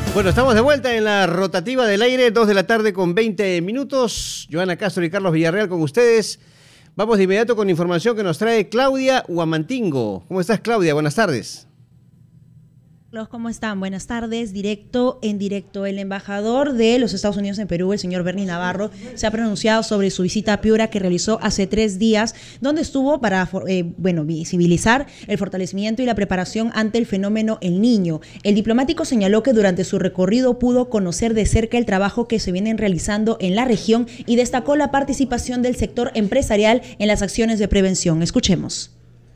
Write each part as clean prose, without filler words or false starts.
Bueno, estamos de vuelta en la rotativa del aire, 2 de la tarde con 20 minutos. Joana Castro y Carlos Villarreal con ustedes. Vamos de inmediato con información que nos trae Claudia Huamantingo. ¿Cómo estás, Claudia? Buenas tardes. ¿Cómo están? Buenas tardes. En directo. El embajador de los Estados Unidos en Perú, el señor Bernie Navarro, se ha pronunciado sobre su visita a Piura que realizó hace 3 días, donde estuvo para visibilizar el fortalecimiento y la preparación ante el fenómeno El Niño. El diplomático señaló que durante su recorrido pudo conocer de cerca el trabajo que se vienen realizando en la región y destacó la participación del sector empresarial en las acciones de prevención. Escuchemos.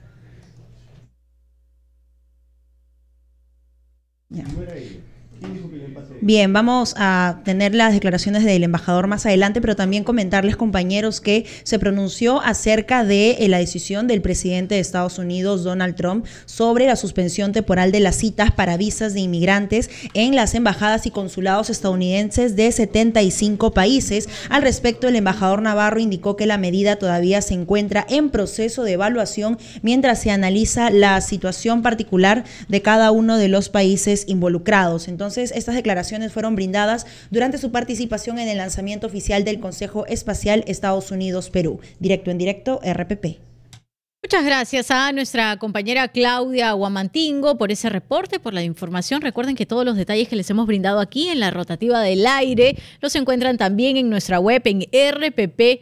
Bien, vamos a tener las declaraciones del embajador más adelante, pero también comentarles, compañeros, que se pronunció acerca de la decisión del presidente de Estados Unidos, Donald Trump, sobre la suspensión temporal de las citas para visas de inmigrantes en las embajadas y consulados estadounidenses de 75 países. Al respecto, el embajador Navarro indicó que la medida todavía se encuentra en proceso de evaluación mientras se analiza la situación particular de cada uno de los países involucrados. Entonces, estas declaraciones fueron brindadas durante su participación en el lanzamiento oficial del Consejo Espacial Estados Unidos-Perú. Directo en directo, RPP. Muchas gracias a nuestra compañera Claudia Huamantingo por ese reporte, por la información. Recuerden que todos los detalles que les hemos brindado aquí en la rotativa del aire los encuentran también en nuestra web en rpp.pe.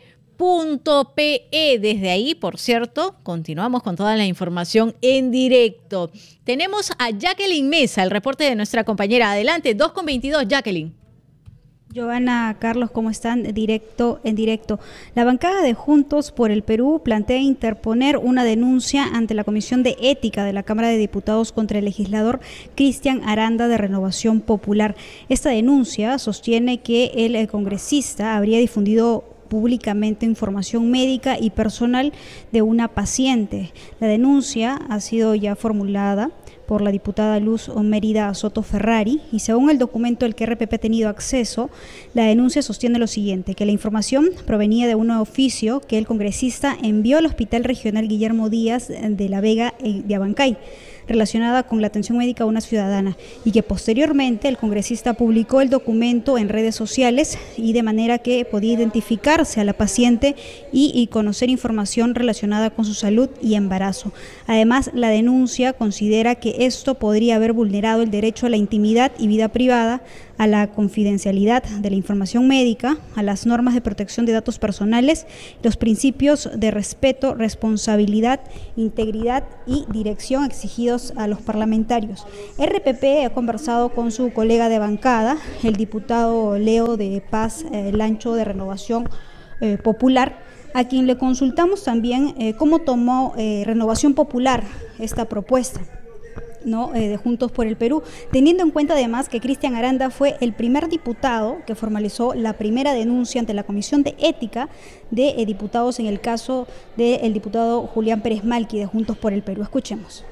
Desde ahí, por cierto, continuamos con toda la información en directo. Tenemos a Jacqueline Mesa, el reporte de nuestra compañera. Adelante, 2:22, Jacqueline. Joana, Carlos, ¿cómo están? En directo. La bancada de Juntos por el Perú plantea interponer una denuncia ante la Comisión de Ética de la Cámara de Diputados contra el legislador Cristian Aranda de Renovación Popular. Esta denuncia sostiene que el congresista habría difundido públicamente información médica y personal de una paciente. La denuncia ha sido ya formulada por la diputada Luz Mérida Soto Ferrari y según el documento al que RPP ha tenido acceso, la denuncia sostiene lo siguiente, que la información provenía de un oficio que el congresista envió al Hospital Regional Guillermo Díaz de la Vega de Abancay, relacionada con la atención médica a una ciudadana, y que posteriormente el congresista publicó el documento en redes sociales y de manera que podía identificarse a la paciente y conocer información relacionada con su salud y embarazo. Además, la denuncia considera que esto podría haber vulnerado el derecho a la intimidad y vida privada, a la confidencialidad de la información médica, a las normas de protección de datos personales, los principios de respeto, responsabilidad, integridad y dirección exigidos a los parlamentarios. RPP ha conversado con su colega de bancada, el diputado Leo de Paz Lancho de Renovación Popular, a quien le consultamos también cómo tomó Renovación Popular esta propuesta, ¿no? De Juntos por el Perú, teniendo en cuenta además que Cristian Aranda fue el primer diputado que formalizó la primera denuncia ante la Comisión de Ética de diputados en el caso del diputado Julián Pérez Malqui de Juntos por el Perú. Escuchemos.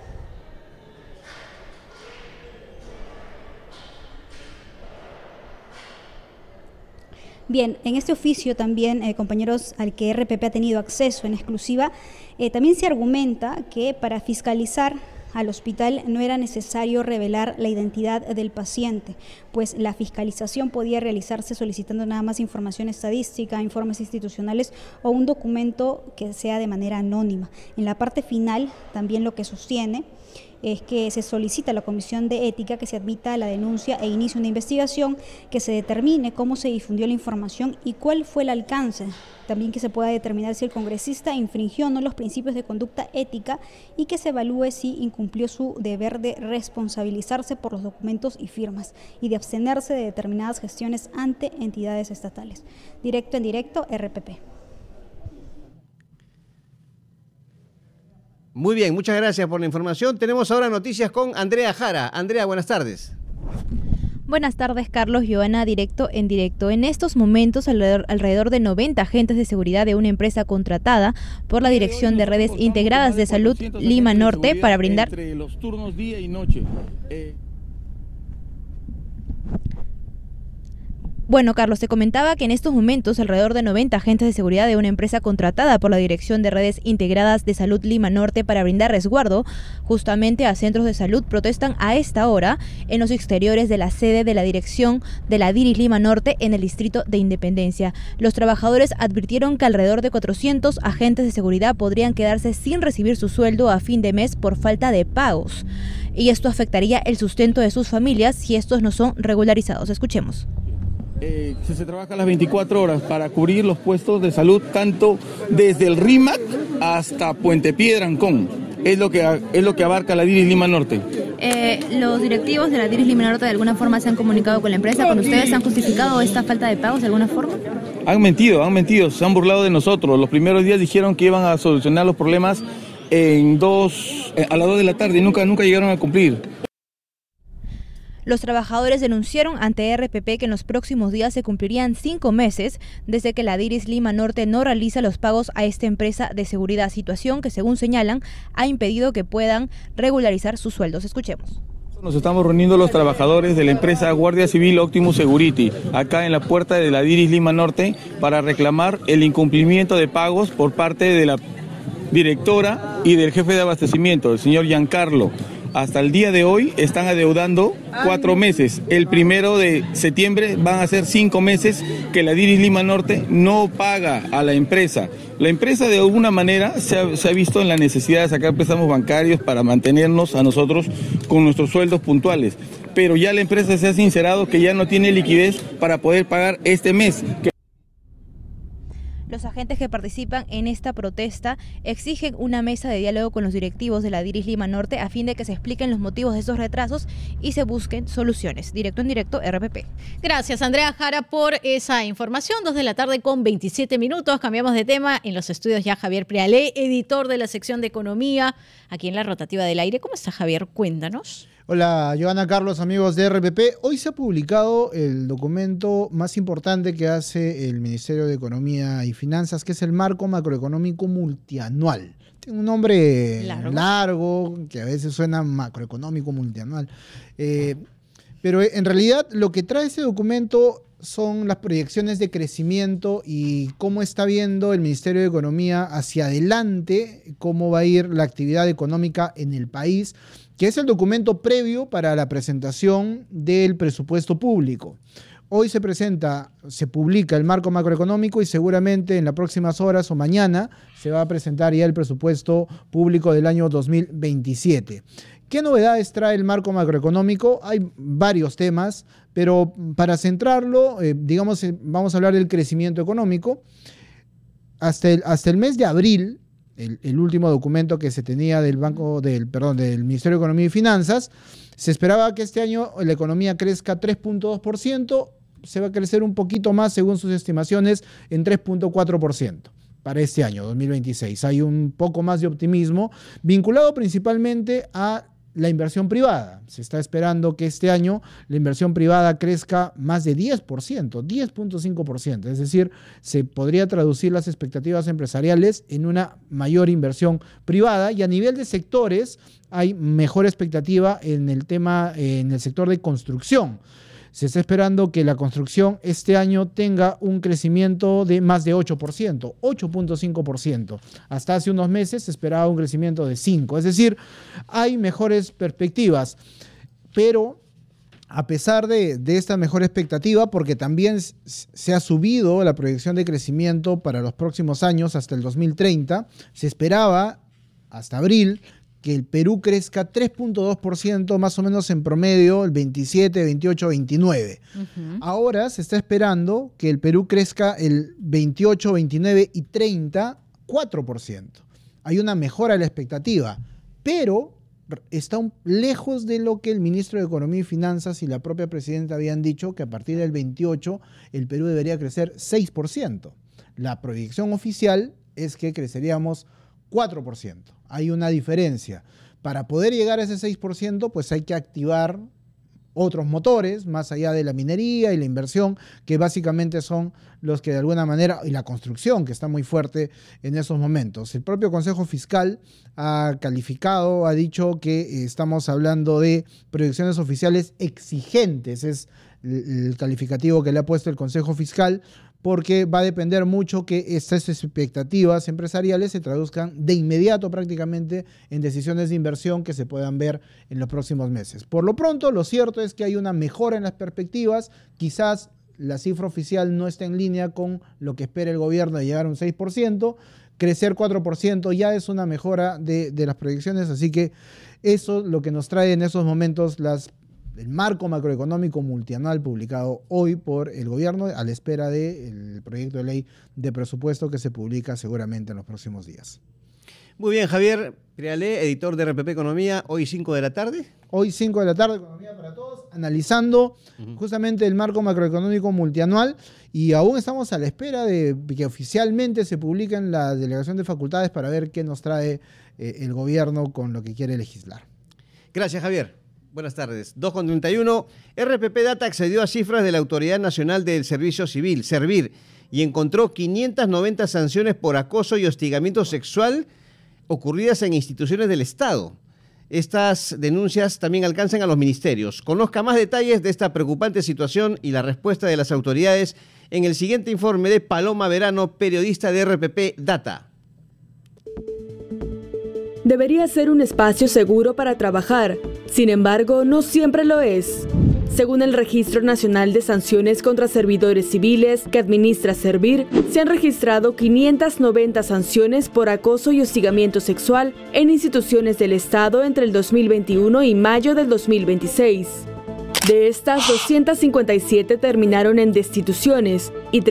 Bien, en este oficio también, compañeros, al que RPP ha tenido acceso en exclusiva, también se argumenta que para fiscalizar al hospital no era necesario revelar la identidad del paciente, pues la fiscalización podía realizarse solicitando nada más información estadística, informes institucionales o un documento que sea de manera anónima. En la parte final, también lo que sostiene es que se solicita a la Comisión de Ética que se admita la denuncia e inicie una investigación, que se determine cómo se difundió la información y cuál fue el alcance. También que se pueda determinar si el congresista infringió o no los principios de conducta ética y que se evalúe si incumplió su deber de responsabilizarse por los documentos y firmas y de abstenerse de determinadas gestiones ante entidades estatales. Directo en directo, RPP. Muy bien, muchas gracias por la información. Tenemos ahora noticias con Andrea Jara. Andrea, buenas tardes. Buenas tardes, Carlos. Joana, directo en directo. En estos momentos, alrededor de 90 agentes de seguridad de una empresa contratada por la Dirección de Redes Integradas de Salud Lima Norte para brindar entre los turnos día y noche. Bueno, Carlos, te comentaba que en estos momentos alrededor de 90 agentes de seguridad de una empresa contratada por la Dirección de Redes Integradas de Salud Lima Norte para brindar resguardo justamente a centros de salud protestan a esta hora en los exteriores de la sede de la dirección de la DIRIS Lima Norte en el distrito de Independencia. Los trabajadores advirtieron que alrededor de 400 agentes de seguridad podrían quedarse sin recibir su sueldo a fin de mes por falta de pagos. Y esto afectaría el sustento de sus familias si estos no son regularizados. Escuchemos. Si se trabaja las 24 horas para cubrir los puestos de salud, tanto desde el RIMAC hasta Puente Piedra, Ancón. Es lo que abarca la DIRIS Lima Norte. ¿Los directivos de la DIRIS Lima Norte de alguna forma se han comunicado con la empresa? ¿Con ustedes han justificado esta falta de pagos de alguna forma? Han mentido, se han burlado de nosotros. Los primeros días dijeron que iban a solucionar los problemas a las 2 de la tarde y nunca llegaron a cumplir. Los trabajadores denunciaron ante RPP que en los próximos días se cumplirían 5 meses desde que la DIRIS Lima Norte no realiza los pagos a esta empresa de seguridad, situación que, según señalan, ha impedido que puedan regularizar sus sueldos. Escuchemos. Nos estamos reuniendo los trabajadores de la empresa Guardia Civil Optimus Security, acá en la puerta de la DIRIS Lima Norte, para reclamar el incumplimiento de pagos por parte de la directora y del jefe de abastecimiento, el señor Giancarlo. Hasta el día de hoy están adeudando 4 meses. El 1 de septiembre van a ser 5 meses que la DIRIS Lima Norte no paga a la empresa. La empresa de alguna manera se ha visto en la necesidad de sacar préstamos bancarios para mantenernos a nosotros con nuestros sueldos puntuales. Pero ya la empresa se ha sincerado que ya no tiene liquidez para poder pagar este mes. Los agentes que participan en esta protesta exigen una mesa de diálogo con los directivos de la DIRIS Lima Norte a fin de que se expliquen los motivos de esos retrasos y se busquen soluciones. Directo en directo, RPP. Gracias, Andrea Jara, por esa información. 2 de la tarde con 27 minutos. Cambiamos de tema. En los estudios ya Javier Prealé, editor de la sección de Economía, aquí en la Rotativa del Aire. ¿Cómo está, Javier? Cuéntanos. Hola, Joana, Carlos, amigos de RPP. Hoy se ha publicado el documento más importante que hace el Ministerio de Economía y Finanzas, que es el Marco Macroeconómico Multianual. Tiene un nombre largo que a veces suena macroeconómico multianual. Pero en realidad lo que trae ese documento son las proyecciones de crecimiento y cómo está viendo el Ministerio de Economía hacia adelante, cómo va a ir la actividad económica en el país, que es el documento previo para la presentación del presupuesto público. Hoy se publica el marco macroeconómico y seguramente en las próximas horas o mañana se va a presentar ya el presupuesto público del año 2027. ¿Qué novedades trae el marco macroeconómico? Hay varios temas, pero para centrarlo, vamos a hablar del crecimiento económico. Hasta el mes de abril, el último documento que se tenía del Ministerio de Economía y Finanzas, se esperaba que este año la economía crezca 3.2%, se va a crecer un poquito más según sus estimaciones en 3.4% para este año 2026. Hay un poco más de optimismo vinculado principalmente a la inversión privada. Se está esperando que este año la inversión privada crezca más de 10%, 10.5%. Es decir, se podría traducir las expectativas empresariales en una mayor inversión privada, y a nivel de sectores hay mejor expectativa en el sector de construcción. Se está esperando que la construcción este año tenga un crecimiento de más de 8%, 8.5%. Hasta hace unos meses se esperaba un crecimiento de 5%. Es decir, hay mejores perspectivas. Pero a pesar de esta mejor expectativa, porque también se ha subido la proyección de crecimiento para los próximos años hasta el 2030, se esperaba hasta abril que el Perú crezca 3.2% más o menos en promedio, el 27, 28, 29. Ahora se está esperando que el Perú crezca el 28, 29 y 30, 4%. Hay una mejora de la expectativa, pero está lejos de lo que el ministro de Economía y Finanzas y la propia presidenta habían dicho, que a partir del 28 el Perú debería crecer 6%. La proyección oficial es que creceríamos 4%. Hay una diferencia. Para poder llegar a ese 6%, pues hay que activar otros motores, más allá de la minería y la inversión, que básicamente son los que de alguna manera, y la construcción, que está muy fuerte en esos momentos. El propio Consejo Fiscal ha calificado, ha dicho que estamos hablando de proyecciones oficiales exigentes, es el calificativo que le ha puesto el Consejo Fiscal, porque va a depender mucho que estas expectativas empresariales se traduzcan de inmediato prácticamente en decisiones de inversión que se puedan ver en los próximos meses. Por lo pronto, lo cierto es que hay una mejora en las perspectivas, quizás la cifra oficial no está en línea con lo que espera el gobierno de llegar a un 6%, crecer 4% ya es una mejora de las proyecciones, así que eso es lo que nos trae en esos momentos el marco macroeconómico multianual publicado hoy por el gobierno a la espera del proyecto de ley de presupuesto que se publica seguramente en los próximos días. Muy bien, Javier Prialé, editor de RPP Economía, hoy 5 de la tarde. Hoy 5 de la tarde, Economía para Todos, analizando justamente el marco macroeconómico multianual, y aún estamos a la espera de que oficialmente se publique en la delegación de facultades para ver qué nos trae el gobierno con lo que quiere legislar. Gracias, Javier. Buenas tardes. 2:31. RPP Data accedió a cifras de la Autoridad Nacional del Servicio Civil, Servir, y encontró 590 sanciones por acoso y hostigamiento sexual ocurridas en instituciones del Estado. Estas denuncias también alcanzan a los ministerios. Conozca más detalles de esta preocupante situación y la respuesta de las autoridades en el siguiente informe de Paloma Verano, periodista de RPP Data. Debería ser un espacio seguro para trabajar, sin embargo, no siempre lo es. Según el Registro Nacional de Sanciones contra Servidores Civiles que administra Servir, se han registrado 590 sanciones por acoso y hostigamiento sexual en instituciones del Estado entre el 2021 y mayo del 2026. De estas, 257 terminaron en destituciones y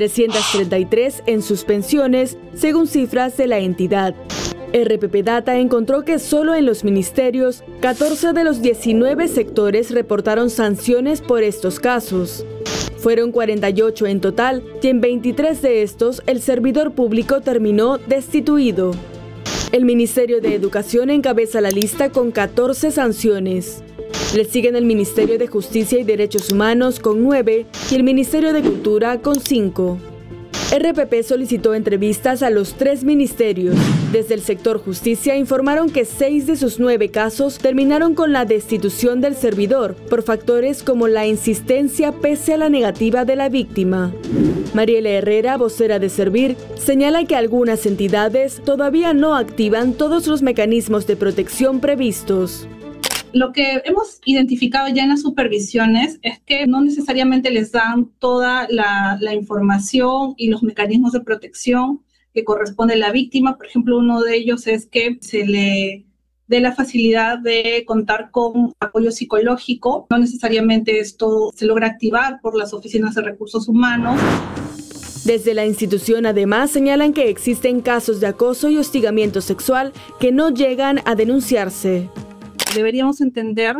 333 en suspensiones, según cifras de la entidad. RPP Data encontró que solo en los ministerios, 14 de los 19 sectores reportaron sanciones por estos casos. Fueron 48 en total y en 23 de estos el servidor público terminó destituido. El Ministerio de Educación encabeza la lista con 14 sanciones. Le siguen el Ministerio de Justicia y Derechos Humanos con 9 y el Ministerio de Cultura con 5. RPP solicitó entrevistas a los 3 ministerios. Desde el sector justicia informaron que 6 de sus 9 casos terminaron con la destitución del servidor por factores como la insistencia pese a la negativa de la víctima. Mariela Herrera, vocera de Servir, señala que algunas entidades todavía no activan todos los mecanismos de protección previstos. Lo que hemos identificado ya en las supervisiones es que no necesariamente les dan toda la información y los mecanismos de protección que corresponde a la víctima. Por ejemplo, uno de ellos es que se le dé la facilidad de contar con apoyo psicológico. No necesariamente esto se logra activar por las oficinas de recursos humanos. Desde la institución, además, señalan que existen casos de acoso y hostigamiento sexual que no llegan a denunciarse. Deberíamos entender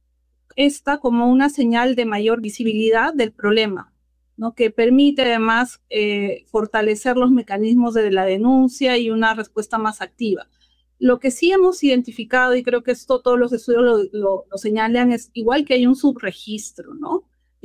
esta como una señal de mayor visibilidad del problema, ¿no? Que permite además fortalecer los mecanismos de la denuncia y una respuesta más activa. Lo que sí hemos identificado, y creo que esto todos los estudios lo señalan, es igual que hay un subregistro, ¿no?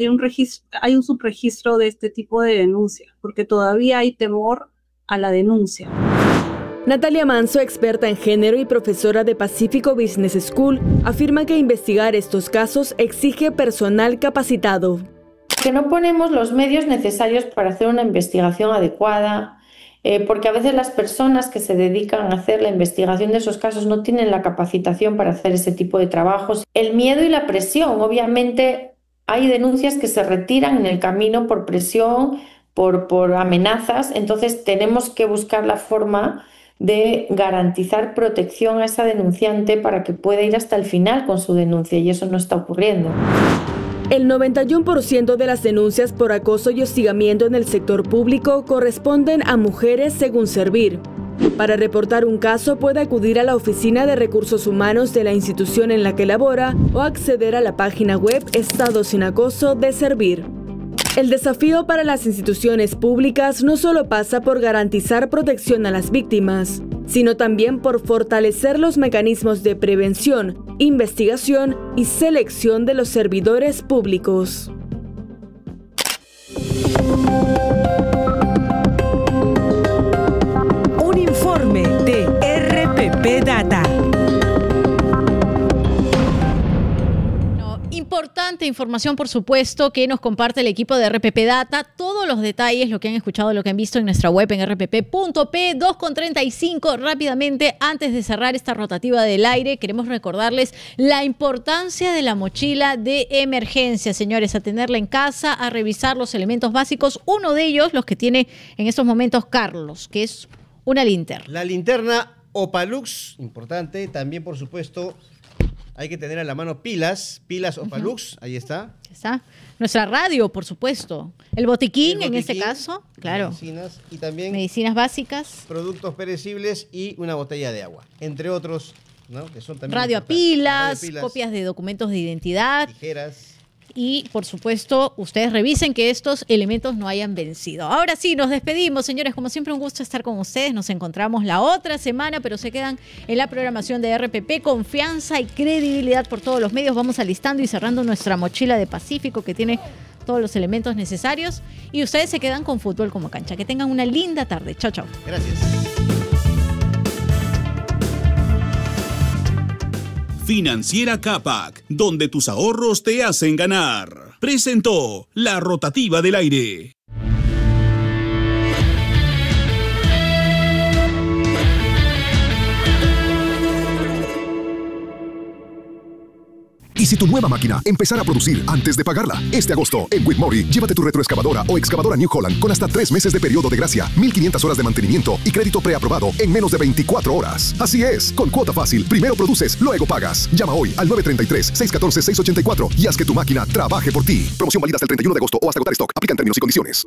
Hay un subregistro de este tipo de denuncias, porque todavía hay temor a la denuncia. Natalia Manso, experta en género y profesora de Pacífico Business School, afirma que investigar estos casos exige personal capacitado. Que no ponemos los medios necesarios para hacer una investigación adecuada, porque a veces las personas que se dedican a hacer la investigación de esos casos no tienen la capacitación para hacer ese tipo de trabajos. El miedo y la presión, obviamente hay denuncias que se retiran en el camino por presión, por amenazas, entonces tenemos que buscar la forma de garantizar protección a esa denunciante para que pueda ir hasta el final con su denuncia, y eso no está ocurriendo. El 91% de las denuncias por acoso y hostigamiento en el sector público corresponden a mujeres, según Servir. Para reportar un caso puede acudir a la Oficina de Recursos Humanos de la institución en la que labora o acceder a la página web Estado sin Acoso de Servir. El desafío para las instituciones públicas no solo pasa por garantizar protección a las víctimas, sino también por fortalecer los mecanismos de prevención investigación y selección de los servidores públicos. Un informe de RPP Data. Importante información, por supuesto, que nos comparte el equipo de RPP Data. Todos los detalles, lo que han escuchado, lo que han visto en nuestra web en rpp.p. 2:35. Rápidamente, antes de cerrar esta rotativa del aire, queremos recordarles la importancia de la mochila de emergencia, señores, a tenerla en casa, a revisar los elementos básicos. Uno de ellos, los que tiene en estos momentos Carlos, que es una linterna. La linterna Opalux, importante. También, por supuesto, hay que tener a la mano pilas Opalux, ahí está. Está. Nuestra radio, por supuesto. El botiquín, en este caso, claro. Medicinas y también medicinas básicas. Productos perecibles y una botella de agua, entre otros, ¿no? Que son también radio a pilas, copias de documentos de identidad. Tijeras. Y, por supuesto, ustedes revisen que estos elementos no hayan vencido. Ahora sí, nos despedimos, señores. Como siempre, un gusto estar con ustedes. Nos encontramos la otra semana, pero se quedan en la programación de RPP. Confianza y credibilidad por todos los medios. Vamos alistando y cerrando nuestra mochila de Pacífico, que tiene todos los elementos necesarios. Y ustedes se quedan con Fútbol como Cancha. Que tengan una linda tarde. Chao, chao. Gracias. Financiera Capac, donde tus ahorros te hacen ganar. Presentó la rotativa del aire. ¿Y si tu nueva máquina empezara a producir antes de pagarla? Este agosto, en Whitmore, llévate tu retroexcavadora o excavadora New Holland con hasta 3 meses de periodo de gracia, 1,500 horas de mantenimiento y crédito preaprobado en menos de 24 horas. Así es, con cuota fácil, primero produces, luego pagas. Llama hoy al 933-614-684 y haz que tu máquina trabaje por ti. Promoción válida hasta el 31 de agosto o hasta agotar stock. Aplican términos y condiciones.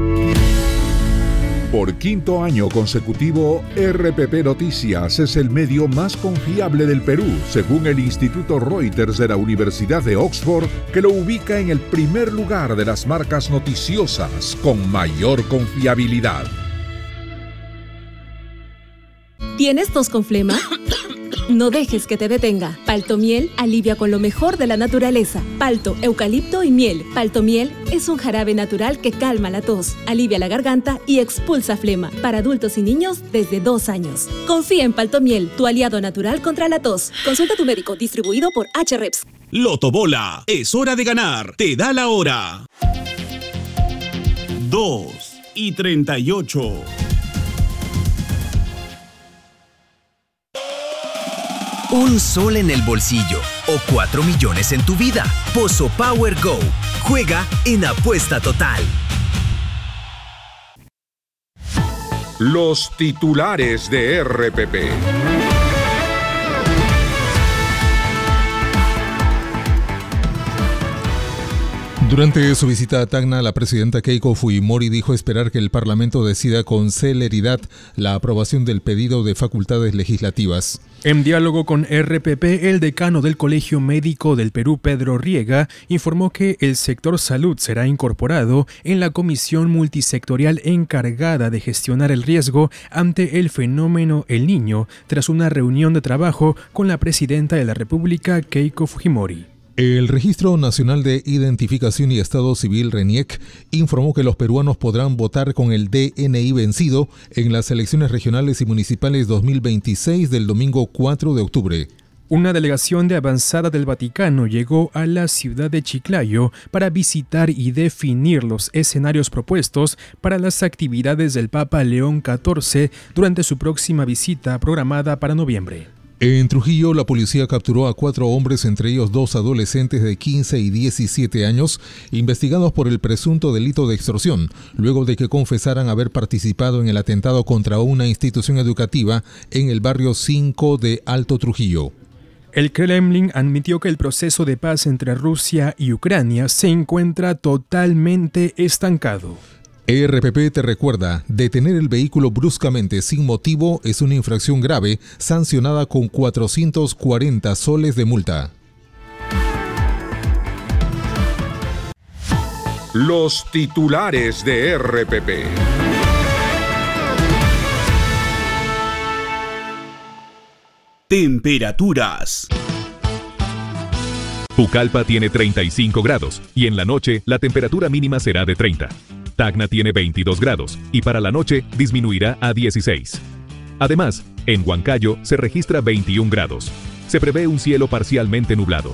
Por quinto año consecutivo, RPP Noticias es el medio más confiable del Perú, según el Instituto Reuters de la Universidad de Oxford, que lo ubica en el primer lugar de las marcas noticiosas con mayor confiabilidad. ¿Tienes tos con flema? No dejes que te detenga. Paltomiel alivia con lo mejor de la naturaleza. Palto, eucalipto y miel. Paltomiel es un jarabe natural que calma la tos, alivia la garganta y expulsa flema. Para adultos y niños desde 2 años. Confía en Paltomiel, tu aliado natural contra la tos. Consulta a tu médico, distribuido por HREPS. Lotobola, es hora de ganar. Te da la hora. 2:38. Un sol en el bolsillo o 4 millones en tu vida. Pozo Power Go. Juega en Apuesta Total. Los titulares de RPP. Durante su visita a Tacna, la presidenta Keiko Fujimori dijo esperar que el Parlamento decida con celeridad la aprobación del pedido de facultades legislativas. En diálogo con RPP, el decano del Colegio Médico del Perú, Pedro Riega, informó que el sector salud será incorporado en la comisión multisectorial encargada de gestionar el riesgo ante el fenómeno El Niño, tras una reunión de trabajo con la presidenta de la República, Keiko Fujimori. El Registro Nacional de Identificación y Estado Civil, RENIEC, informó que los peruanos podrán votar con el DNI vencido en las elecciones regionales y municipales 2026 del domingo 4 de octubre. Una delegación de avanzada del Vaticano llegó a la ciudad de Chiclayo para visitar y definir los escenarios propuestos para las actividades del Papa León XIV durante su próxima visita programada para noviembre. En Trujillo, la policía capturó a 4 hombres, entre ellos 2 adolescentes de 15 y 17 años, investigados por el presunto delito de extorsión, luego de que confesaran haber participado en el atentado contra una institución educativa en el barrio 5 de Alto Trujillo. El Kremlin admitió que el proceso de paz entre Rusia y Ucrania se encuentra totalmente estancado. RPP te recuerda, detener el vehículo bruscamente sin motivo es una infracción grave, sancionada con 440 soles de multa. Los titulares de RPP. Temperaturas. Pucallpa tiene 35 grados y en la noche la temperatura mínima será de 30. Tacna tiene 22 grados y para la noche disminuirá a 16. Además, en Huancayo se registra 21 grados. Se prevé un cielo parcialmente nublado.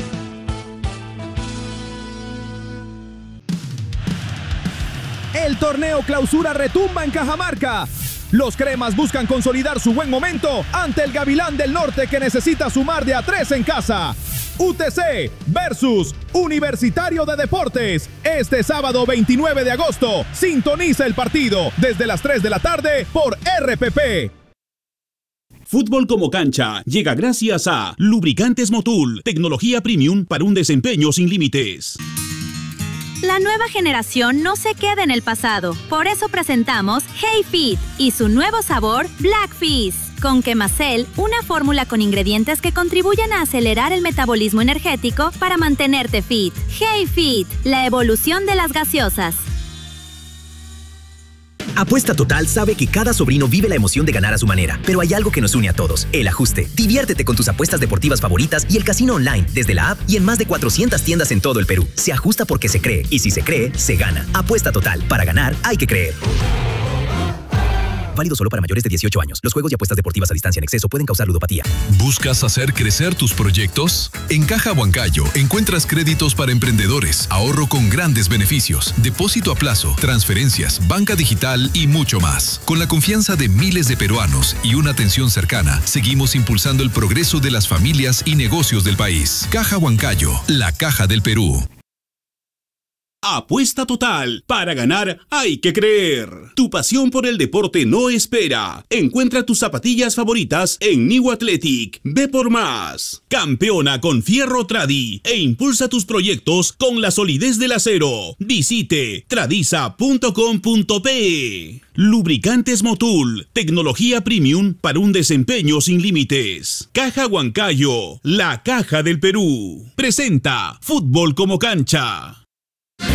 El torneo Clausura retumba en Cajamarca. Los cremas buscan consolidar su buen momento ante el Gavilán del Norte que necesita sumar de a 3 en casa. UTC versus Universitario de Deportes. Este sábado 29 de agosto, sintoniza el partido desde las 3 de la tarde por RPP. Fútbol como cancha llega gracias a Lubricantes Motul, tecnología premium para un desempeño sin límites. La nueva generación no se queda en el pasado. Por eso presentamos Hey Fit y su nuevo sabor Black Fizz. Con Quemacel, una fórmula con ingredientes que contribuyen a acelerar el metabolismo energético para mantenerte fit. Hey Fit, la evolución de las gaseosas. Apuesta Total sabe que cada sobrino vive la emoción de ganar a su manera, pero hay algo que nos une a todos: el ajuste. Diviértete con tus apuestas deportivas favoritas y el casino online desde la app y en más de 400 tiendas en todo el Perú. Se ajusta porque se cree, y si se cree, se gana. Apuesta Total. Para ganar, hay que creer. Válido solo para mayores de 18 años. Los juegos y apuestas deportivas a distancia en exceso pueden causar ludopatía. ¿Buscas hacer crecer tus proyectos? En Caja Huancayo encuentras créditos para emprendedores, ahorro con grandes beneficios, depósito a plazo, transferencias, banca digital y mucho más. Con la confianza de miles de peruanos y una atención cercana, seguimos impulsando el progreso de las familias y negocios del país. Caja Huancayo, la caja del Perú. Apuesta Total. Para ganar hay que creer. Tu pasión por el deporte no espera. Encuentra tus zapatillas favoritas en New Athletic. Ve por más. Campeona con Fierro Tradi e impulsa tus proyectos con la solidez del acero. Visite tradisa.com.pe. Lubricantes Motul, tecnología premium para un desempeño sin límites. Caja Huancayo, la caja del Perú. Presenta Fútbol como cancha.